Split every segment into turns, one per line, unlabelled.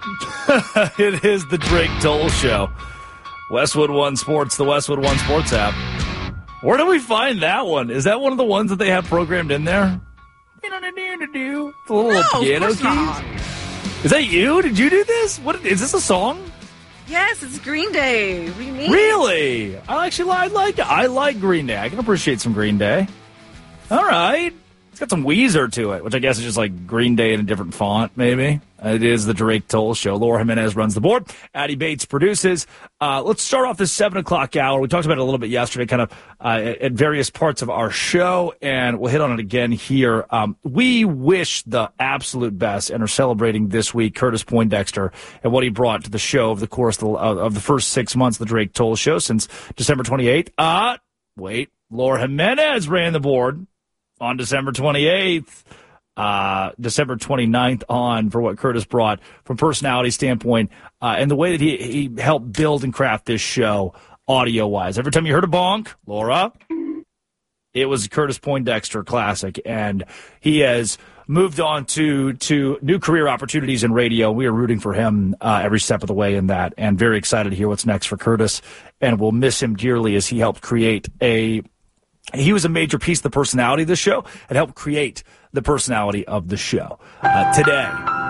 It is the Drake Toll Show. Westwood One Sports, the Westwood One Sports app. Where do we find that one? Is that one of the ones that they have programmed in there? The little piano keys? Is that you? Did you do this? What is this a song?
Yes, it's Green Day. What do you mean?
Really? I like Green Day. I can appreciate some Green Day. All right. It's got some Weezer to it, which I guess is just like Green Day in a different font, maybe. It is the Drake Toll Show. Laura Jimenez runs the board. Addie Bates produces. Let's start off this 7 o'clock hour. We talked about it a little bit yesterday, kind of at various parts of our show, and we'll hit on it again here. We wish the absolute best and are celebrating this week Curtis Poindexter and what he brought to the show over the course of the first 6 months of the Drake Toll Show since December 28th. Laura Jimenez ran the board on December 28th, December 29th on for what Curtis brought from personality standpoint and the way that he helped build and craft this show audio-wise. Every time you heard a bonk, Laura, it was Curtis Poindexter classic, and he has moved on to new career opportunities in radio. We are rooting for him every step of the way in that, and very excited to hear what's next for Curtis, and we'll miss him dearly as he helped create he was a major piece of the personality of the show and helped create the personality of the show. Today,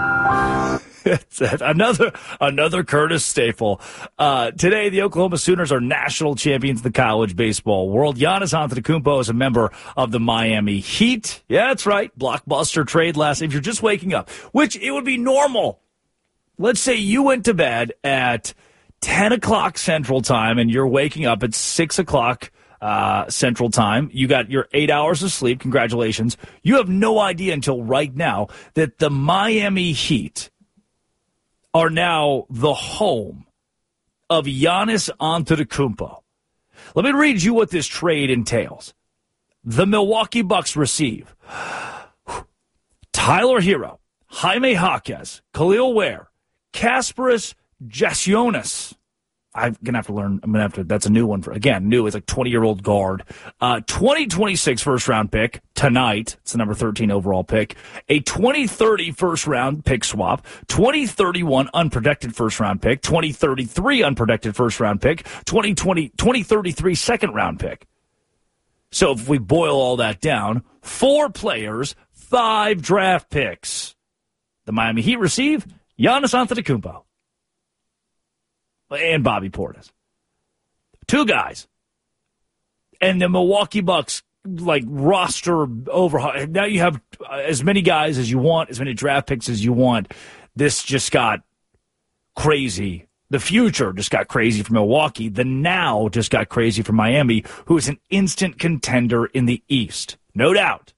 another Curtis staple. Today, the Oklahoma Sooners are national champions of the college baseball world. Giannis Antetokounmpo is a member of the Miami Heat. Yeah, that's right. Blockbuster trade last. If you're just waking up, which it would be normal. Let's say you went to bed at 10 o'clock Central Time and you're waking up at 6 o'clock Central Time. You got your 8 hours of sleep. Congratulations. You have no idea until right now that the Miami Heat are now the home of Giannis Antetokounmpo. Let me read you what this trade entails. The Milwaukee Bucks receive Tyler Hero, Jaime Jaquez, Khalil Ware, Kasparas Jassionis. I'm going to have to learn. That's a new one new. It's like 20-year-old guard. 2026 first round pick tonight. It's the number 13 overall pick. A 2030 first round pick swap. 2031 unprotected first round pick. 2033 unprotected first round pick. 2033 second round pick. So if we boil all that down, 4 players, 5 draft picks. The Miami Heat receive Giannis Antetokounmpo and Bobby Portis. 2 guys. And the Milwaukee Bucks, roster overhaul. Now you have as many guys as you want, as many draft picks as you want. This just got crazy. The future just got crazy for Milwaukee. The now just got crazy for Miami, who is an instant contender in the East. No doubt.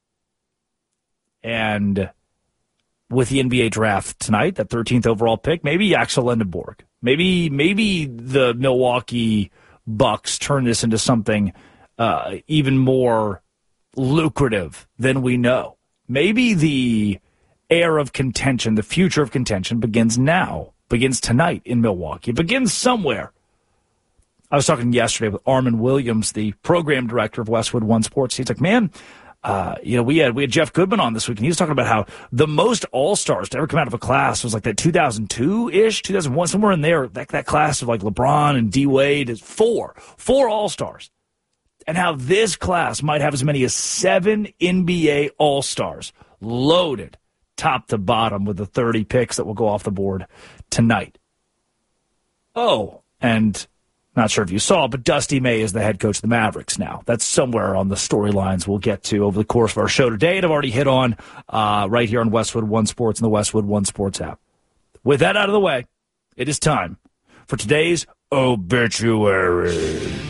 And with the NBA draft tonight, that 13th overall pick, maybe Axel Lindenborg. Maybe the Milwaukee Bucks turn this into something even more lucrative than we know. Maybe the era of contention, the future of contention begins tonight in Milwaukee. It begins somewhere. I was talking yesterday with Armin Williams, the program director of Westwood One Sports. He's like, man, we had Jeff Goodman on this week, and he was talking about how the most All-Stars to ever come out of a class was like that 2002-ish, 2001, somewhere in there, that class of like LeBron and D-Wade is 4 All-Stars. And how this class might have as many as 7 NBA All-Stars loaded top to bottom with the 30 picks that will go off the board tonight. Oh, and not sure if you saw, but Dusty May is the head coach of the Mavericks now. That's somewhere on the storylines we'll get to over the course of our show today, and I've already hit on right here on Westwood One Sports and the Westwood One Sports app. With that out of the way, it is time for today's obituary.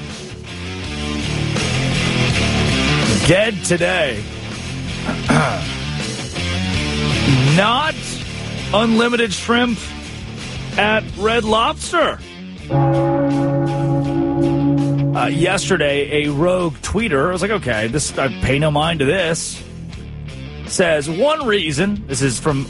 Dead today. Not unlimited shrimp at Red Lobster. Yesterday, a rogue tweeter, I was like, okay, I pay no mind to this, says one reason, this is from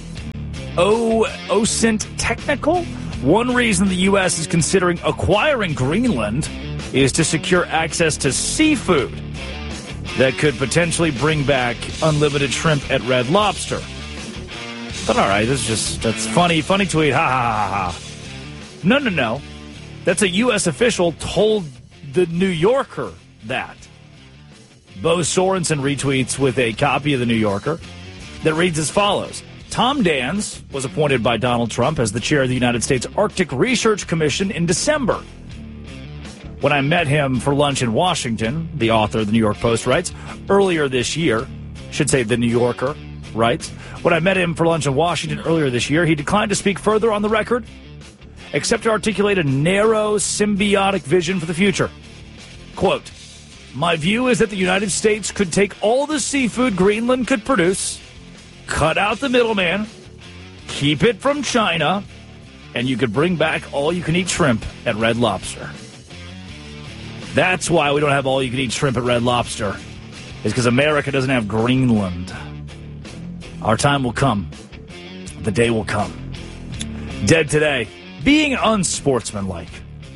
OSINT Technical, one reason the U.S. is considering acquiring Greenland is to secure access to seafood that could potentially bring back unlimited shrimp at Red Lobster. But all right, that's funny tweet. Ha, ha, ha, ha. No. That's a U.S. official told the New Yorker that. Bo Sorensen retweets with a copy of the New Yorker that reads as follows. Tom Dans was appointed by Donald Trump as the chair of the United States Arctic Research Commission in December. When I met him for lunch in Washington, the author of the New York Post writes, earlier this year, should say the New Yorker writes, when I met him for lunch in Washington earlier this year, he declined to speak further on the record, except to articulate a narrow, symbiotic vision for the future. Quote, my view is that the United States could take all the seafood Greenland could produce, cut out the middleman, keep it from China, and you could bring back all-you-can-eat shrimp at Red Lobster. That's why we don't have all-you-can-eat shrimp at Red Lobster, is because America doesn't have Greenland. Our time will come. The day will come. Dead today. Being unsportsmanlike.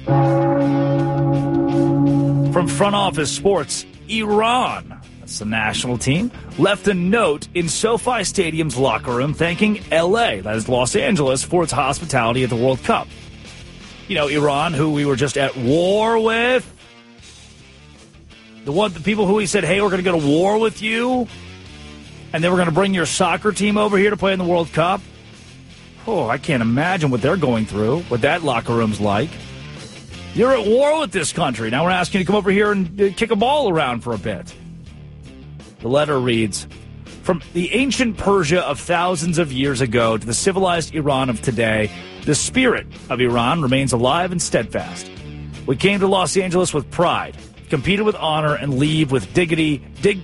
From Front Office Sports, Iran, that's the national team, left a note in SoFi Stadium's locker room thanking L.A., that is Los Angeles, for its hospitality at the World Cup. You know, Iran, who we were just at war with, the people who we said, hey, we're going to go to war with you, and then we're going to bring your soccer team over here to play in the World Cup. Oh, I can't imagine what they're going through, what that locker room's like. You're at war with this country. Now we're asking you to come over here and kick a ball around for a bit. The letter reads, from the ancient Persia of thousands of years ago to the civilized Iran of today, the spirit of Iran remains alive and steadfast. We came to Los Angeles with pride, competed with honor, and leave with dignity,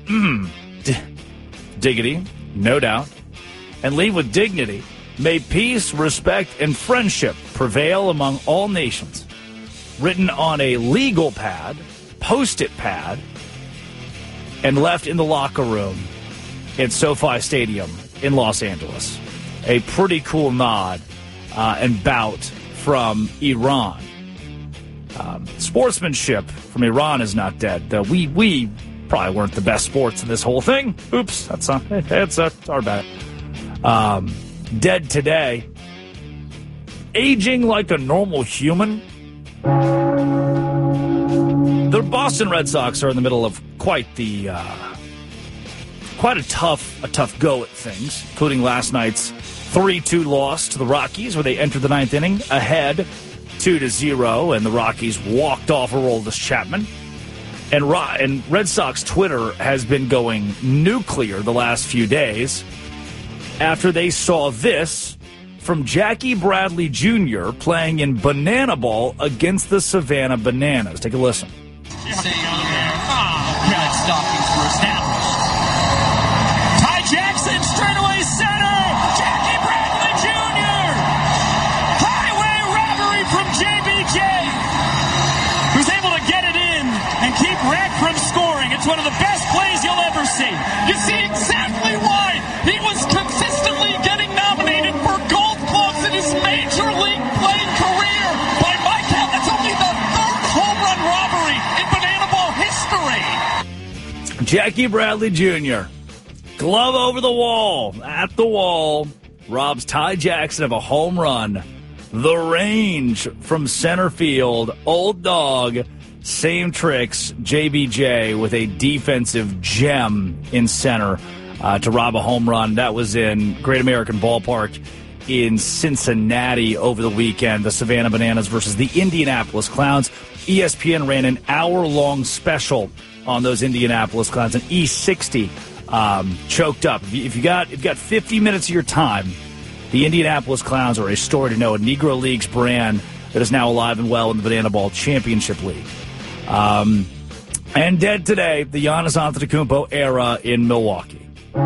dignity, no doubt, and leave with dignity. May peace, respect, and friendship prevail among all nations. Written on a legal pad, Post-it pad, and left in the locker room at SoFi Stadium in Los Angeles. A pretty cool nod and bout from Iran. Sportsmanship from Iran is not dead, though we probably weren't the best sports in this whole thing. Oops, that's our bad. Dead today, aging like a normal human. The Boston Red Sox are in the middle of quite a tough go at things, including last night's 3-2 loss to the Rockies, where they entered the ninth inning ahead 2-0, and the Rockies walked off Aroldis Chapman. And Red Sox Twitter has been going nuclear the last few days after they saw this from Jackie Bradley Jr. playing in Banana Ball against the Savannah Bananas. Take a listen.
Red stockings were established. Ty Jackson, straightaway center. Jackie Bradley Jr. Highway robbery from JBJ, who's able to get it in and keep Red from scoring. It's one of the best plays you'll ever see. You see exactly why he was consistently getting nominated for Gold Gloves in his major league playing career. By my count, that's only the third home run robbery in Banana Ball history.
Jackie Bradley Jr., glove over the wall, at the wall, robs Ty Jackson of a home run. The range from center field, old dog, same tricks, JBJ with a defensive gem in center to rob a home run. That was in Great American Ballpark in Cincinnati over the weekend. The Savannah Bananas versus the Indianapolis Clowns. ESPN ran an hour-long special on those Indianapolis Clowns, an E60 choked up. If you got 50 minutes of your time, the Indianapolis Clowns are a story to know, a Negro Leagues brand that is now alive and well in the Banana Ball Championship League. And dead today, the Giannis Antetokounmpo era in Milwaukee.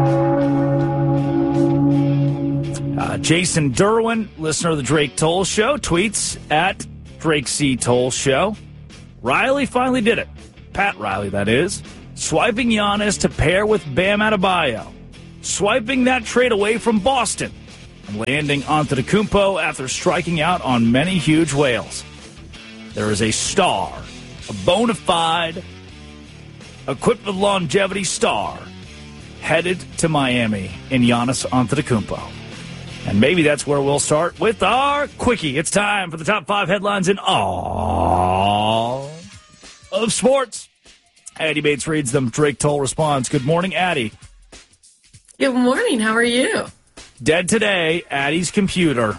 Jason Derwin, listener of the Drake Toll Show, tweets at Drake C. Toll Show. Riley finally did it. Pat Riley, that is. Swiping Giannis to pair with Bam Adebayo. Swiping that trade away from Boston. And landing Antetokounmpo after striking out on many huge whales. There is a star, a bona fide, equipped with longevity star, headed to Miami in Giannis Antetokounmpo. And maybe that's where we'll start with our quickie. It's time for the top 5 headlines in all of sports. Addie Bates reads them. Drake Toll responds. Good morning, Addie.
Good morning. How are you?
Dead today, Addie's computer.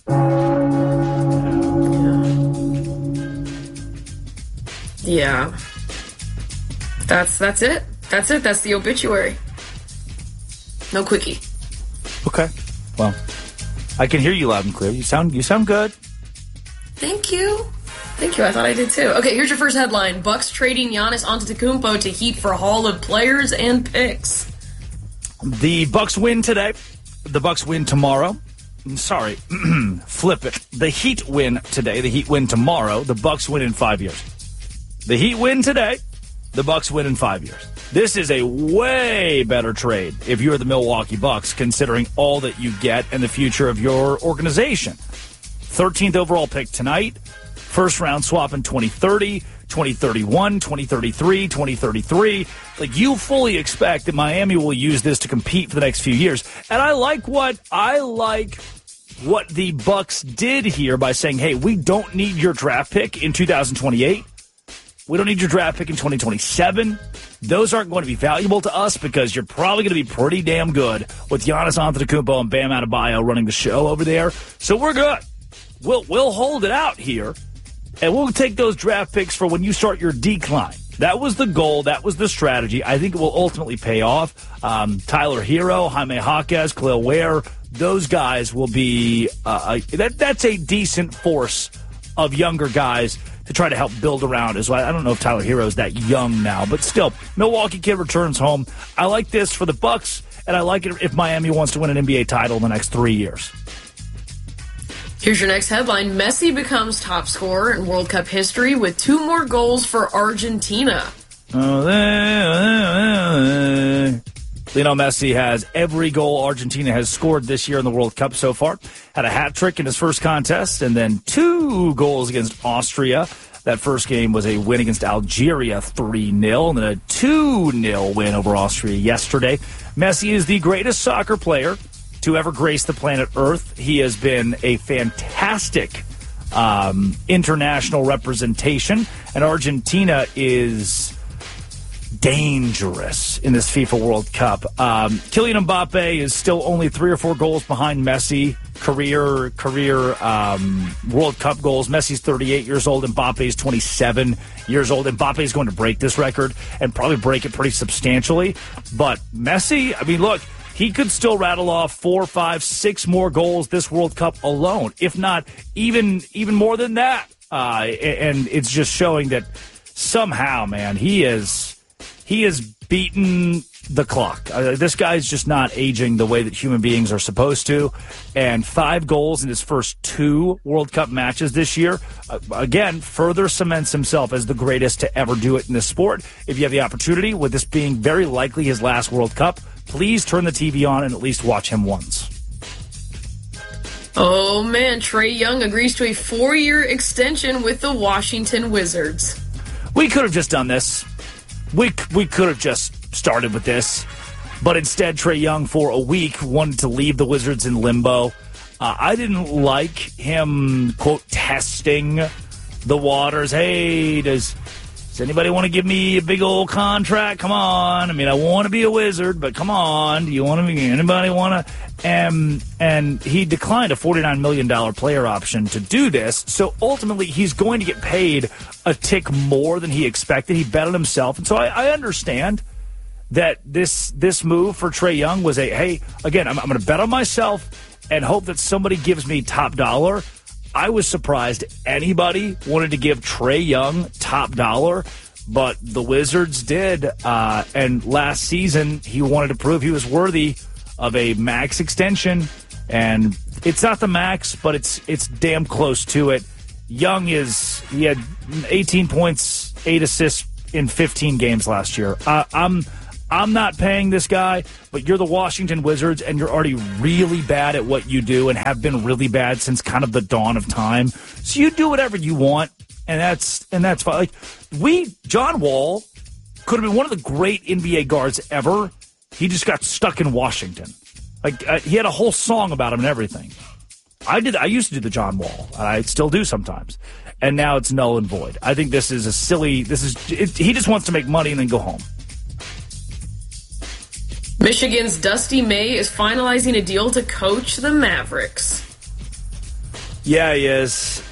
Yeah. That's it. That's it. That's the obituary. No quickie.
Okay. Well, I can hear you loud and clear. You sound good.
Thank you. Thank you. I thought I did too. Okay, here's your first headline. Bucks trading Giannis Antetokounmpo to Heat for haul of players and picks.
The Bucks win today. The Bucks win tomorrow. Sorry. Flip it. The Heat win today. The Heat win tomorrow. The Bucks win in 5 years. The Heat win today. The Bucks win in 5 years. This is a way better trade if you're the Milwaukee Bucks, considering all that you get and the future of your organization. 13th overall pick tonight. First round swap in 2030, 2031, 2033, 2033. Like, you fully expect that Miami will use this to compete for the next few years. And I like what the Bucks did here by saying, hey, we don't need your draft pick in 2028. We don't need your draft pick in 2027. Those aren't going to be valuable to us because you're probably going to be pretty damn good with Giannis Antetokounmpo and Bam Adebayo running the show over there. So we're good. We'll hold it out here, and we'll take those draft picks for when you start your decline. That was the goal. That was the strategy. I think it will ultimately pay off. Tyler Hero, Jaime Jaquez, Khalil Ware, those guys will be that's a decent force of younger guys to try to help build around as well. I don't know if Tyler Hero is that young now, but still, Milwaukee kid returns home. I like this for the Bucks, and I like it if Miami wants to win an NBA title in the next 3 years.
Here's your next headline. Messi becomes top scorer in World Cup history with 2 more goals for Argentina.
Lionel Messi has every goal Argentina has scored this year in the World Cup so far. Had a hat trick in his first contest and then 2 goals against Austria. That first game was a win against Algeria 3-0 and then a 2-0 win over Austria yesterday. Messi is the greatest soccer player to ever grace the planet Earth. He has been a fantastic international representation, and Argentina is dangerous in this FIFA World Cup. Kylian Mbappe is still only 3 or 4 goals behind Messi. Career World Cup goals. Messi's 38 years old. Mbappe's 27 years old. Mbappe is going to break this record and probably break it pretty substantially. But Messi, I mean, look, he could still rattle off 4, 5, 6 more goals this World Cup alone, if not even more than that. And it's just showing that somehow, man, he is beaten the clock. This guy's just not aging the way that human beings are supposed to. And 5 goals in his first 2 World Cup matches this year, again, further cements himself as the greatest to ever do it in this sport. If you have the opportunity, with this being very likely his last World Cup, please turn the TV on and at least watch him once.
Oh, man. Trae Young agrees to a 4-year extension with the Washington Wizards.
We could have just done this. We could have just started with this. But instead, Trae Young, for a week, wanted to leave the Wizards in limbo. I didn't like him, quote, testing the waters. Hey, does anybody want to give me a big old contract? Come on. I mean, I want to be a Wizard, but come on. Do you want to be, anybody want to? And he declined a $49 million player option to do this. So ultimately, he's going to get paid a tick more than he expected. He bet on himself. And so I understand that this move for Trae Young was hey, again, I'm going to bet on myself and hope that somebody gives me top dollar. I was surprised anybody wanted to give Trae Young top dollar, but the Wizards did. And last season, he wanted to prove he was worthy of a max extension. And it's not the max, but it's damn close to it. Young he had 18 points, 8 assists in 15 games last year. I'm not paying this guy, but you're the Washington Wizards, and you're already really bad at what you do and have been really bad since kind of the dawn of time. So you do whatever you want, and that's fine. Like, John Wall could have been one of the great NBA guards ever. He just got stuck in Washington. Like he had a whole song about him and everything. I used to do the John Wall. I still do sometimes. And now it's null and void. I think this is he just wants to make money and then go home.
Michigan's Dusty May is finalizing a deal to coach the Mavericks.
Yeah, he is.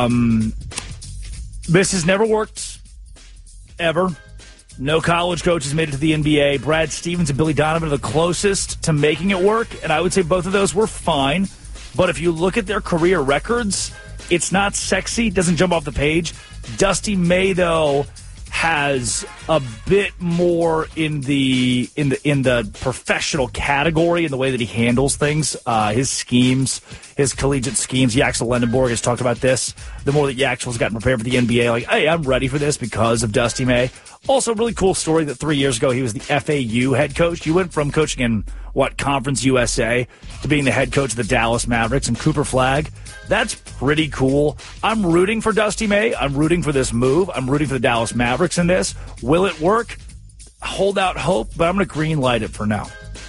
This has never worked, ever. No college coaches made it to the NBA. Brad Stevens and Billy Donovan are the closest to making it work, and I would say both of those were fine. But if you look at their career records, it's not sexy, doesn't jump off the page. Dusty May, though, has a bit more in the professional category in the way that he handles things, his schemes, his collegiate schemes. Yaxel Lendenborg has talked about this. The more that Yaxel's gotten prepared for the NBA, like, hey, I'm ready for this because of Dusty May. Also, really cool story that 3 years ago he was the FAU head coach. You went from coaching in, Conference USA to being the head coach of the Dallas Mavericks and Cooper Flagg. That's pretty cool. I'm rooting for Dusty May. I'm rooting for this move. I'm rooting for the Dallas Mavericks in this. Will it work? Hold out hope, but I'm going to green light it for now.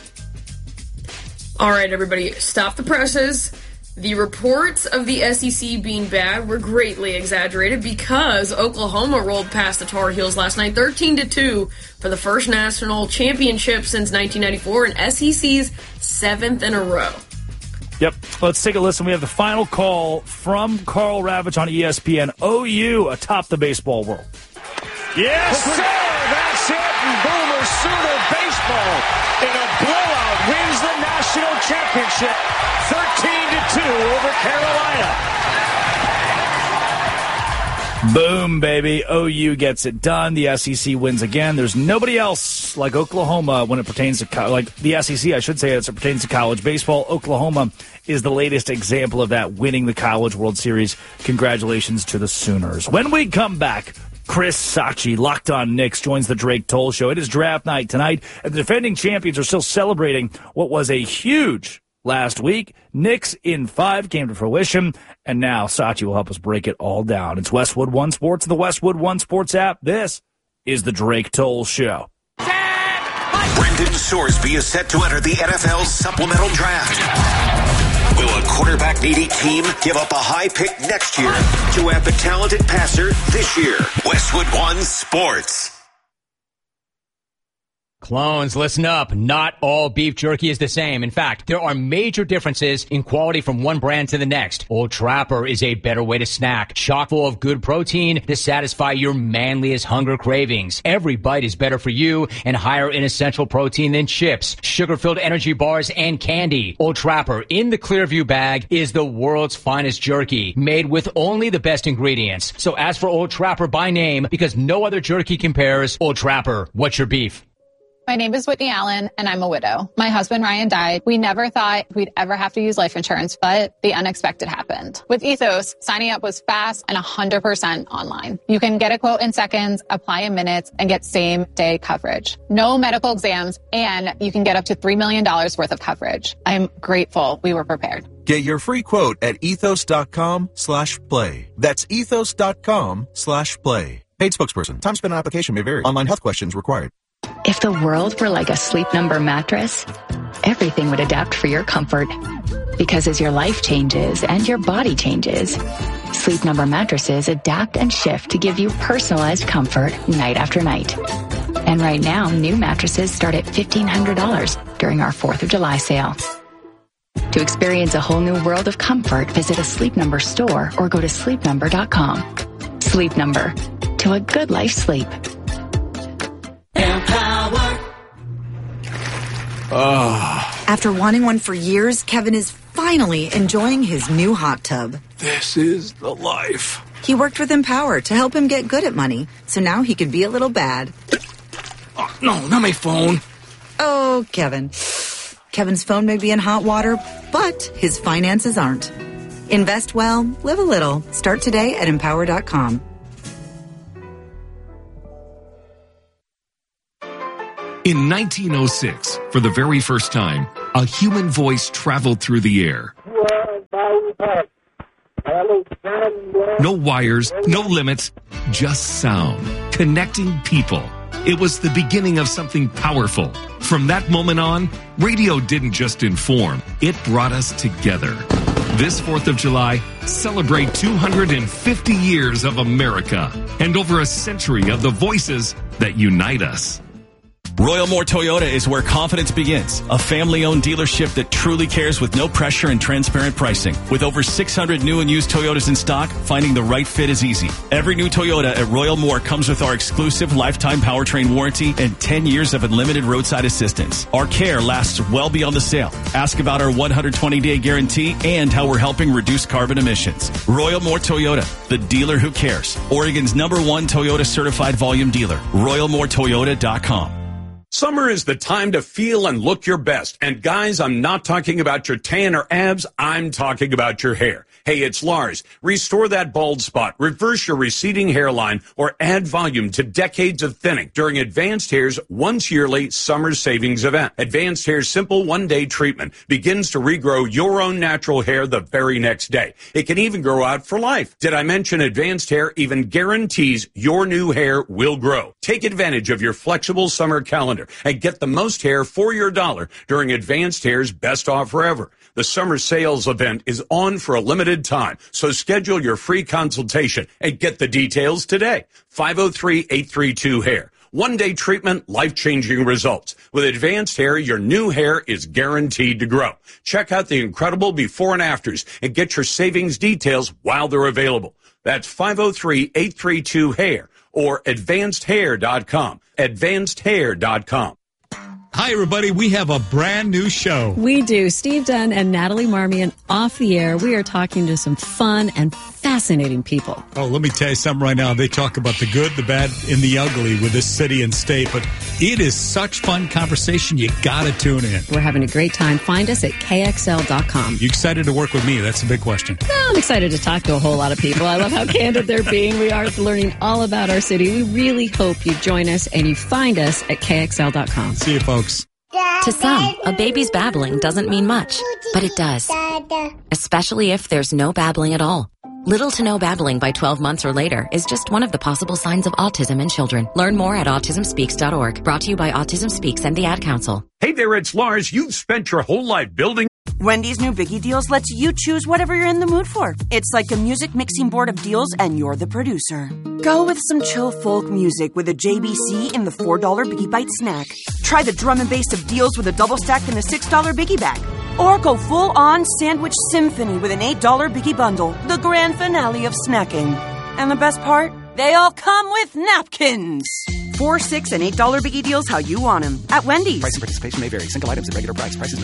All right, everybody, stop the presses. The reports of the SEC being bad were greatly exaggerated because Oklahoma rolled past the Tar Heels last night 13-2 for the first national championship since 1994 and SEC's 7th in a row.
Yep. Let's take a listen. We have the final call from Carl Ravitch on ESPN. OU atop the baseball world.
Yes, sir. That's it. And Boomer Sooner baseball in a blowout wins the national championship 13-2 over Carolina.
Boom, baby. OU gets it done. The SEC wins again. There's nobody else like Oklahoma when it pertains to, like the SEC, I should say, as it pertains to college baseball. Oklahoma is the latest example of that, winning the College World Series. Congratulations to the Sooners. When we come back, Chris Sachi, Locked On Knicks, joins the Drake Toll Show. It is draft night tonight, and the defending champions are still celebrating what was a huge last week. Knicks in 5 came to fruition, and now Sachi will help us break it all down. It's Westwood One Sports and the Westwood One Sports app. This is the Drake Toll Show.
Brendan Sorsby is set to enter the NFL supplemental draft. Will a quarterback-needy team give up a high pick next year to have the talented passer this year? Westwood One Sports.
Clones, listen up. Not all beef jerky is the same. In fact, there are major differences in quality from one brand to the next. Old Trapper is a better way to snack, chock full of good protein to satisfy your manliest hunger cravings. Every bite is better for you and higher in essential protein than chips, sugar-filled energy bars, and candy. Old Trapper in the Clearview bag is the world's finest jerky, made with only the best ingredients. So ask for Old Trapper by name because no other jerky compares. Old Trapper, what's your beef?
My name is Whitney Allen, and I'm a widow. My husband, Ryan, died. We never thought we'd ever have to use life insurance, but the unexpected happened. With Ethos, signing up was fast and 100% online. You can get a quote in seconds, apply in minutes, and get same-day coverage. No medical exams, and you can get up to $3 million worth of coverage. I'm grateful we were prepared.
Get your free quote at ethos.com/play. That's ethos.com/play. Paid spokesperson. Time spent on application may vary. Online health questions required.
If the world were like a Sleep Number mattress, everything would adapt for your comfort. Because as your life changes and your body changes, Sleep Number mattresses adapt and shift to give you personalized comfort night after night. And right now, new mattresses start at $1,500 during our 4th of July sale. To experience a whole new world of comfort, visit a Sleep Number store or go to sleepnumber.com. Sleep Number. To a good life sleep.
After wanting one for years, Kevin is finally enjoying his new hot tub.
This is the life.
He worked with Empower to help him get good at money, so now he can be a little bad.
Oh, no, not my phone.
Oh, Kevin. Kevin's phone may be in hot water, but his finances aren't. Invest well, live a little. Start today at Empower.com.
In 1906, for the very first time, a human voice traveled through the air. No wires, no limits, just sound, connecting people. It was the beginning of something powerful. From that moment on, radio didn't just inform, it brought us together. This 4th of July, celebrate 250 years of America and over a century of the voices that unite us.
Royal Moore Toyota is where confidence begins. A family-owned dealership that truly cares with no pressure and transparent pricing. With over 600 new and used Toyotas in stock, finding the right fit is easy. Every new Toyota at Royal Moore comes with our exclusive lifetime powertrain warranty and 10 years of unlimited roadside assistance. Our care lasts well beyond the sale. Ask about our 120-day guarantee and how we're helping reduce carbon emissions. Royal Moore Toyota, the dealer who cares. Oregon's #1 Toyota certified volume dealer. RoyalMooreToyota.com.
Summer is the time to feel and look your best. And guys, I'm not talking about your tan or abs. I'm talking about your hair. Hey, it's Lars. Restore that bald spot, reverse your receding hairline, or add volume to decades of thinning during Advanced Hair's once yearly summer savings event. Advanced Hair's simple one-day treatment begins to regrow your own natural hair the very next day. It can even grow out for life. Did I mention Advanced Hair even guarantees your new hair will grow? Take advantage of your flexible summer calendar and get the most hair for your dollar during Advanced Hair's best offer ever. The summer sales event is on for a limited time, so schedule your free consultation and get the details today. 503-832-HAIR. One-day treatment, life-changing results. With Advanced Hair, your new hair is guaranteed to grow. Check out the incredible before and afters and get your savings details while they're available. That's 503-832-HAIR or advancedhair.com. Advancedhair.com.
Hi, everybody. We have a brand new show.
We do. Steve Dunn and Natalie Marmion off the air. We are talking to some fun and fascinating people.
Oh, let me tell you something right now. They talk about the good, the bad, and the ugly with this city and state, but it is such fun conversation. You got to tune in.
We're having a great time. Find us at KXL.com.
You excited to work with me? That's a big question.
Well, I'm excited to talk to a whole lot of people. I love how candid they're being. We are learning all about our city. We really hope you join us and you find us at KXL.com.
See you, folks.
To some, a baby's babbling doesn't mean much, but it does. Especially if there's no babbling at all. Little to no babbling by 12 months or later is just one of the possible signs of autism in children. Learn more at autismspeaks.org. Brought to you by Autism Speaks and the Ad Council.
Hey there, it's Lars. You've spent your whole life building.
Wendy's new Biggie Deals lets you choose whatever you're in the mood for. It's like a music mixing board of deals, and you're the producer. Go with some chill folk music with a JBC in the $4 Biggie Bite snack. Try the drum and bass of deals with a double stack in the $6 Biggie Bag. Or go full-on sandwich symphony with an $8 Biggie Bundle, the grand finale of snacking. And the best part? They all come with napkins. $4, $6, and $8 Biggie Deals how you want them. At Wendy's.
Price and participation may vary. Single items at regular price. Prices